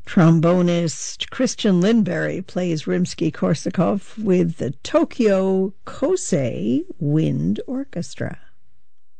Trombonist Christian Lindberry plays Rimsky-Korsakov with the Tokyo Kosei Wind Orchestra.